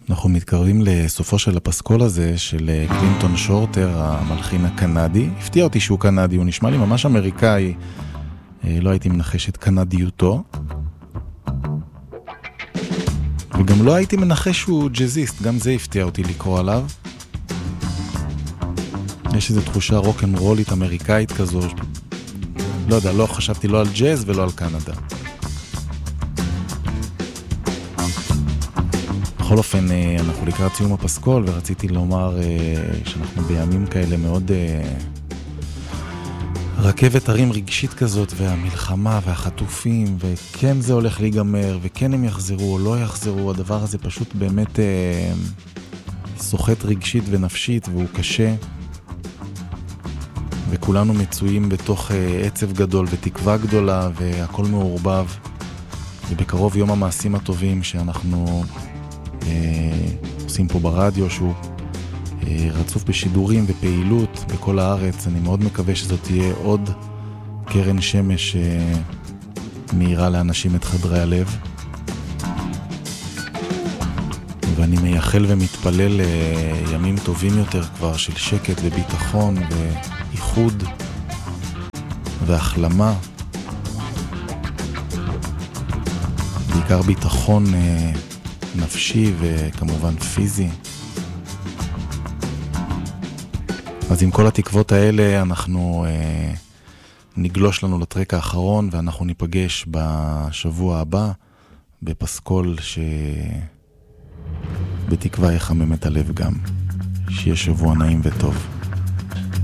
אנחנו מתקרבים לסופו של הפסקול הזה של קלינטון שורטר, המלחין הקנדי. הפתיע אותי שהוא קנדי, הוא נשמע לי ממש אמריקאי, לא הייתי מנחש את קנדיותו. וגם לא הייתי מנחש שהוא ג'זיסט, גם זה הפתיע אותי לקרוא עליו. יש איזו תחושה רוק'נ'רולית אמריקאית כזו, לא יודע, לא חשבתי לא על ג'אז ולא על קנדה. בכל אופן, אנחנו לקראת סיום הפסקול, ורציתי לומר שאנחנו בימים כאלה מאוד רכבת הרים רגשית כזאת, והמלחמה והחטופים, וכן זה הולך להיגמר, וכן הם יחזרו או לא יחזרו, הדבר הזה פשוט באמת סוחט רגשית ונפשית, והוא קשה, וכולנו מצויים בתוך עצב גדול ותקווה גדולה, והכל מעורבב, ובקרוב יום המעשים הטובים שאנחנו עושים פה ברדיו, שהוא רצוף בשידורים ופעילות בכל הארץ. אני מאוד מקווה שזאת תהיה עוד קרן שמש מהירה לאנשים את חדרי הלב, ואני מייחל ומתפלל לימים טובים יותר כבר של שקט וביטחון ואיחוד והחלמה, בעיקר ביטחון נפשי וכמובן פיזי. אז עם כל התקוות האלה אנחנו נגלוש לנו לטרק האחרון, ואנחנו ניפגש בשבוע הבא בפסקול שבתקווה יחמם את הלב גם. שיהיה שבוע נעים וטוב.